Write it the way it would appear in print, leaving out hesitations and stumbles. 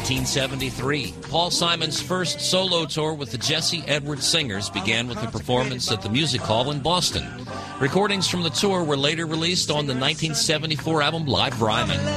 1973, Paul Simon's first solo tour with the Jesse Edwards Singers began with a performance at the Music Hall in Boston. Recordings from the tour were later released on the 1974 album Live Ryman.